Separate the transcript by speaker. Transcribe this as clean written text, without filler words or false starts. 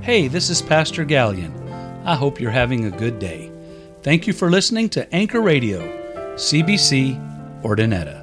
Speaker 1: Hey, this is Pastor Gallion. I hope you're having a good day. Thank you for listening to Anchor Radio, CBC, Ordinetta.